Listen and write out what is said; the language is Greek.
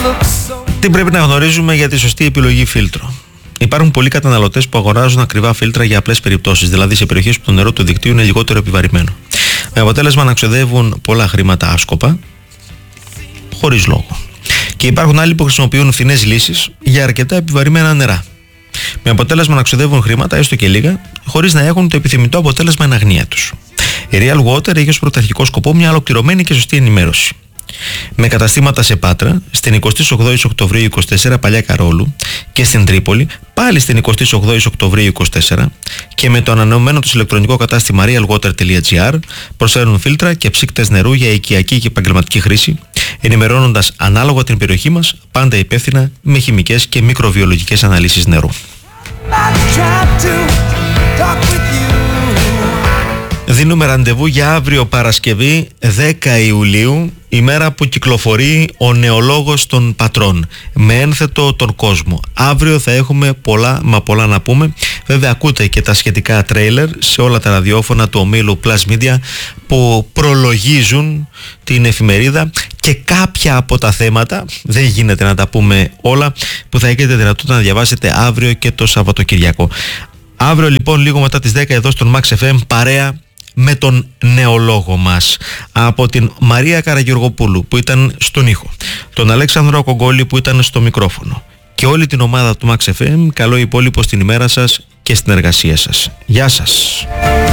Τι πρέπει να γνωρίζουμε για τη σωστή επιλογή φίλτρο? Υπάρχουν πολλοί καταναλωτές που αγοράζουν ακριβά φίλτρα για απλές περιπτώσεις, δηλαδή σε περιοχές που το νερό του δικτύου είναι λιγότερο επιβαρημένο. Με αποτέλεσμα να ξοδεύουν πολλά χρήματα άσκοπα, χωρίς λόγο. Και υπάρχουν άλλοι που χρησιμοποιούν φθηνές λύσεις για αρκετά επιβαρημένα νερά. Με αποτέλεσμα να ξοδεύουν χρήματα, έστω και λίγα, χωρίς να έχουν το επιθυμητό αποτέλεσμα εν αγνία τους. Η Real Water έχει ως πρωταρχικό σκοπό μια ολοκληρωμένη και σωστή ενημέρωση. Με καταστήματα σε Πάτρα, στην 28η Οκτωβρίου 24 Παλιά Καρόλου και στην Τρίπολη, πάλι στην 28η Οκτωβρίου 24 και με το ανανεωμένο τους ηλεκτρονικό κατάστημα realwater.gr προσφέρουν φίλτρα και ψύκτες νερού για οικιακή και επαγγελματική χρήση, ενημερώνοντας ανάλογα την περιοχή μας, πάντα υπεύθυνα με χημικές και μικροβιολογικές αναλύσεις νερού. Δίνουμε ραντεβού για αύριο Παρασκευή 10 Ιουλίου, ημέρα που κυκλοφορεί ο νεολόγος των πατρών, με ένθετο τον κόσμο. Αύριο θα έχουμε πολλά να πούμε. Βέβαια ακούτε και τα σχετικά τρέιλερ σε όλα τα ραδιόφωνα του ομίλου Plus Media που προλογίζουν την εφημερίδα και κάποια από τα θέματα, δεν γίνεται να τα πούμε όλα, που θα έχετε δυνατότητα να διαβάσετε αύριο και το Σαββατοκυριακό. Αύριο λοιπόν λίγο μετά τις 10 εδώ στον Max FM, παρέα με τον νεολόγο μας, από την Μαρία Καραγεωργοπούλου που ήταν στον ήχο, τον Αλέξανδρο Κογκόλη που ήταν στο μικρόφωνο και όλη την ομάδα του Max FM. Καλό υπόλοιπο στην ημέρα σας και στην εργασία σας. Γεια σας.